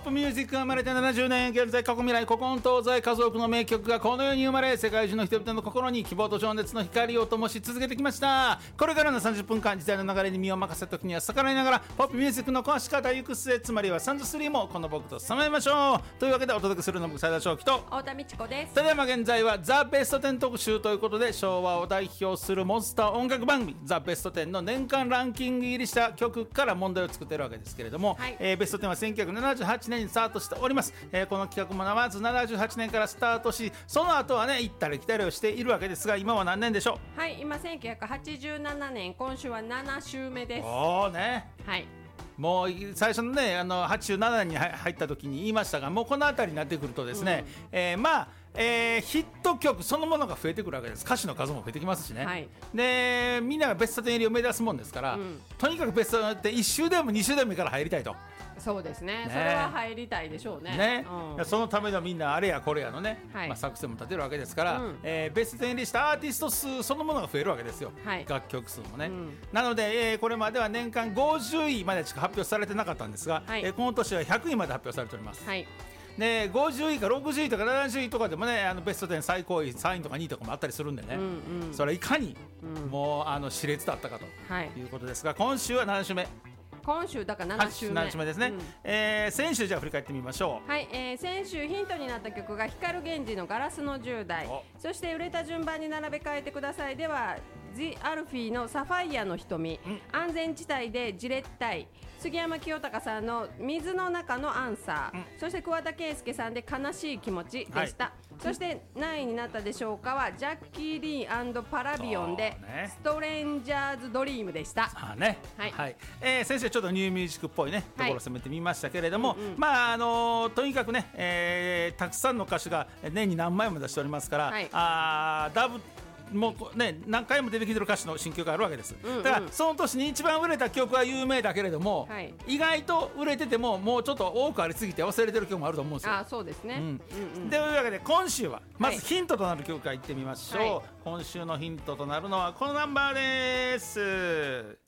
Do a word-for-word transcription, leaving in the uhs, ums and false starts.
プミュージックが生まれてななじゅうねん、現在過去未来古今東西数多くの名曲がこの世に生まれ、世界中の人々の心に希望と情熱の光を灯し続けてきました。これからのさんじゅっぷんかん、時代の流れに身を任せた時には逆らいながらポップミュージックの壊し方行く末、つまりはさんじゅうさんもこの僕とさまえましょう。というわけでお届けするのは僕斉田翔樹と太田美智子です。 ただいま現在はザ・ベストテン特集ということで、昭和を代表するモンスター音楽番組ザ・ベストテンの年間ランキング入りした曲から問題を作っているわけですけれども、 はい、 えー、ベストテンはせんきゅうひゃくななじゅうはちねんにスタートしております。えー、この企画もまずななじゅうはちねんからスタートし、その後はね行ったり来たりをしているわけですが、今は何年でしょう。 はい、今せんきゅうひゃくはちじゅうななねん、今週はなな週目です。 おーね、 はい、 もう最初のねあのはちじゅうななねんに入った時に言いましたが、もうこの辺りになってくるとですね、うん、えー、まあえー、ヒット曲そのものが増えてくるわけです。歌手の数も増えてきますしね、はい、でみんながベストテン入りを目指すもんですから、うん、とにかくベストテンっていっ週でもに週でもいいから入りたいと。 そうです ね, ねそれは入りたいでしょう ね, ね、 うん、 そのためのみんなあれやこれやのね、はい、まあ、作戦も立てるわけですから、うん、えー、ベストテン入りしたアーティスト数そのものが増えるわけですよ、はい、楽曲数もね、うん、なので、えー、これまでは年間ごじゅういまでしか発表されてなかったんですが、はい、えー、この年はひゃくいまで発表されております、はい、でごじゅういかろくじゅういとかななじゅういとかでもね、あのベストテン最高位さんいとかにいとかもあったりするんでね、うんうん、それはいかに、うん、もうあの熾烈だったかということですが、今週はなな週目、 今週だからなな週目、 なな週目ですね、うん、えー、先週じゃあ振り返ってみましょう。 はい、えー、先週ヒントになった曲が光源氏のガラスのじゅう代、そして売れた順番に並べ替えてくださいではジ・アルフィーのサファイアの瞳、うん、安全地帯でじれったい、杉山清隆さんの水の中のアンサー、うん、そして桑田佳祐さんで悲しい気持ちでした、はい、そして何位になったでしょうかはジャッキー・リー&パラビオンで、ね、ストレンジャーズ・ドリームでした。 あ、ね、はいはい、えー、先生ちょっとニューミュージックっぽいねところを攻めてみましたけれども、はい、うんうん、まああのー、とにかくね、えー、たくさんの歌手が年に何枚も出しておりますから、はい、あダブもうね、何回も出てきてる歌手の新曲があるわけです、うんうん、だからその年に一番売れた曲は有名だけれども、はい、意外と売れててももうちょっと多くありすぎて忘れてる曲もあると思うんですよ。 あ、そうですね、うんうんうん、 というわけで今週はまずヒントとなる曲からいってみましょう、はい、今週のヒントとなるのはこのナンバーです。